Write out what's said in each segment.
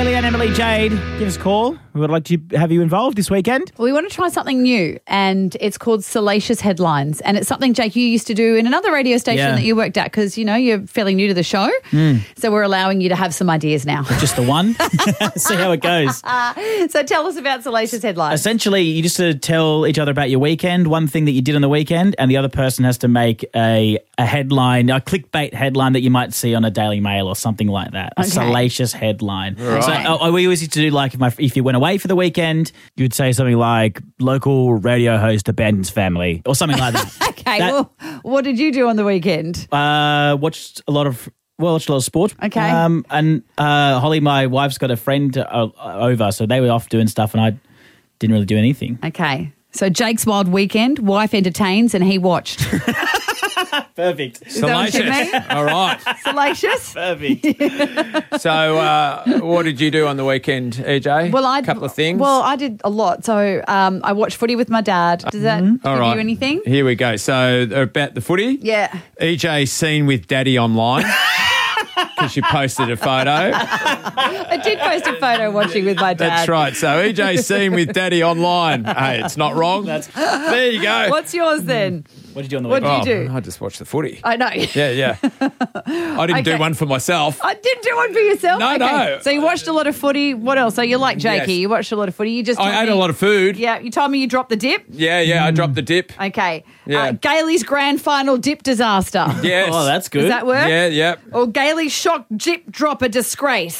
Kaylee and Emily Jade, give us a call. We would like to have you involved this weekend. We want to try something new, and it's called Salacious Headlines. And it's something, Jake, you used to do in another radio station that you worked at because, you're fairly new to the show. So we're allowing you to have some ideas now. Just the one. See how it goes. So tell us about Salacious Headlines. Essentially, you just tell each other about your weekend, one thing that you did on the weekend, and the other person has to make a headline, a clickbait headline that you might see on a Daily Mail or something like that. A salacious headline. Right. So we always used to do, like, if you went away for the weekend, you'd say something like, local radio host abandons family, or something like that. Okay, well, what did you do on the weekend? Watched a lot of sport. Okay. And Holly, my wife's got a friend over, so they were off doing stuff and I didn't really do anything. Okay. So Jake's wild weekend, wife entertains and he watched. Perfect. Salacious. All right. Salacious? Perfect. So what did you do on the weekend, EJ? Well, a couple of things. Well, I did a lot. So I watched footy with my dad. Does that give you anything? Here we go. So about the footy. Yeah. EJ seen with Daddy online. Because she posted a photo. I did post a photo watching with my dad. That's right. So EJ's seen with Daddy online. Hey, it's not wrong. There you go. What's yours then? What did you do on the What weekend? did you do? I just watched the footy. I know. Yeah. I didn't do one for myself. I didn't do one for yourself? No, okay. no. So you watched a lot of footy. What else? So you're like Jakey. Yes. You watched a lot of footy. I ate a lot of food. Yeah. You told me you dropped the dip? Yeah, I dropped the dip. Okay. Yeah. Gailey's grand final dip disaster. Yes. Oh, that's good. Does that work? Yeah. Or Gailey's shock dip dropper disgrace.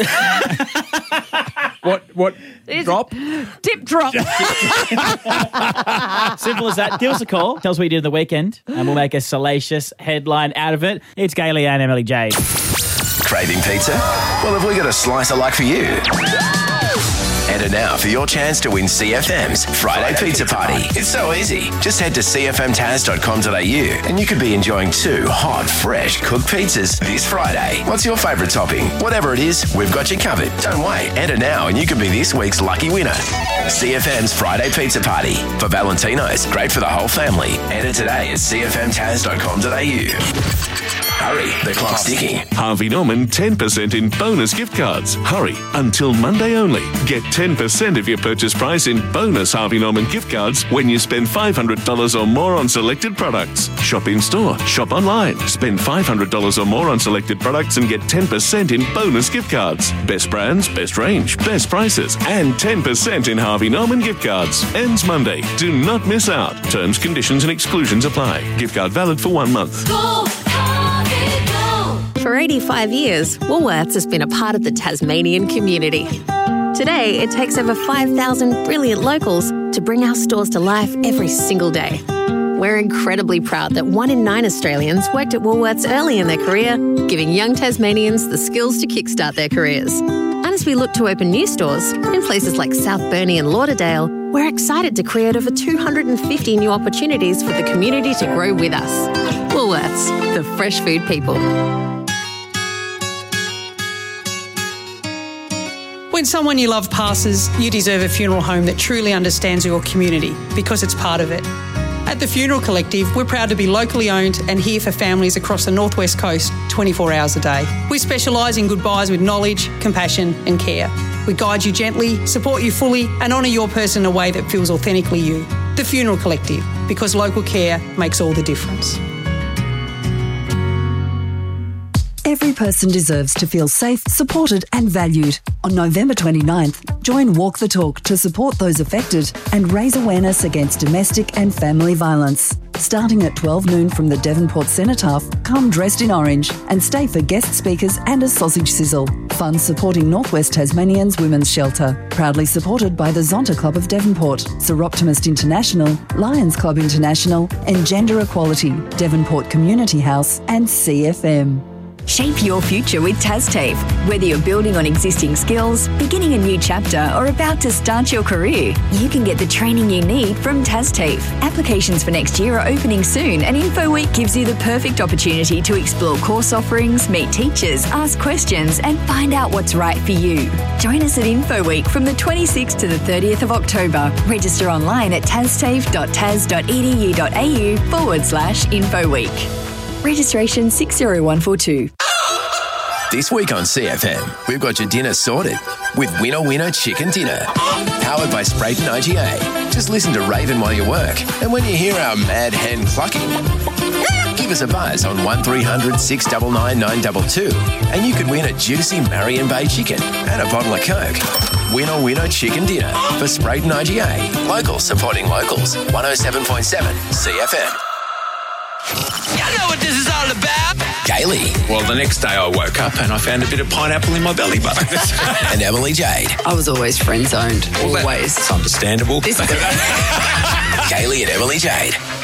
What drop? Dip drop. Simple as that. Give us a call. Tell us what you did on the weekend, and we'll make a salacious headline out of it. It's Kaylee and Emily Jade. Craving pizza? Well, have we got a slicer like for you? Enter now for your chance to win CFM's Friday Pizza Party. It's so easy. Just head to cfmtaz.com.au and you could be enjoying 2 hot, fresh cooked pizzas this Friday. What's your favourite topping? Whatever it is, we've got you covered. Don't wait. Enter now and you could be this week's lucky winner. CFM's Friday Pizza Party. For Valentino's, great for the whole family. Enter today at cfmtaz.com.au. Hurry, the clock's ticking. Harvey Norman 10% in bonus gift cards. Hurry, until Monday only. Get 10% of your purchase price in bonus Harvey Norman gift cards when you spend $500 or more on selected products. Shop in store, shop online. Spend $500 or more on selected products and get 10% in bonus gift cards. Best brands, best range, best prices, and 10% in Harvey Norman gift cards. Ends Monday. Do not miss out. Terms, conditions and exclusions apply. Gift card valid for 1 month. For 85 years, Woolworths has been a part of the Tasmanian community. Today, it takes over 5,000 brilliant locals to bring our stores to life every single day. We're incredibly proud that 1 in 9 Australians worked at Woolworths early in their career, giving young Tasmanians the skills to kickstart their careers. And as we look to open new stores in places like South Burnie and Lauderdale, we're excited to create over 250 new opportunities for the community to grow with us. Woolworths, the fresh food people. When someone you love passes, you deserve a funeral home that truly understands your community because it's part of it. At the Funeral Collective, we're proud to be locally owned and here for families across the Northwest Coast 24 hours a day. We specialise in goodbyes with knowledge, compassion and care. We guide you gently, support you fully and honour your person in a way that feels authentically you. The Funeral Collective, because local care makes all the difference. Every person deserves to feel safe, supported and valued. On November 29th, join Walk the Talk to support those affected and raise awareness against domestic and family violence. Starting at 12 noon from the Devonport Cenotaph, come dressed in orange and stay for guest speakers and a sausage sizzle. Funds supporting Northwest Tasmanians Women's Shelter. Proudly supported by the Zonta Club of Devonport, Seroptimist International, Lions Club International and Gender Equality, Devonport Community House and CFM. Shape your future with TasTAFE. Whether you're building on existing skills, beginning a new chapter, or about to start your career, you can get the training you need from TasTAFE. Applications for next year are opening soon, and InfoWeek gives you the perfect opportunity to explore course offerings, meet teachers, ask questions, and find out what's right for you. Join us at InfoWeek from the 26th to the 30th of October. Register online at tastafe.tas.edu.au/InfoWeek. Registration 60142. This week on CFM, we've got your dinner sorted with Winner Winner Chicken Dinner. Powered by Sprayton IGA. Just listen to Raven while you work. And when you hear our mad hen clucking, give us a buzz on 1300 699 922 and you could win a juicy Marion Bay chicken and a bottle of Coke. Winner Winner Chicken Dinner for Sprayton IGA. Locals supporting locals. 107.7 CFM. You know what this is all about. Gailey. Well, the next day I woke up and I found a bit of pineapple in my belly button. And Emily Jade. I was always friend zoned. Always. It's understandable. Gailey and Emily Jade.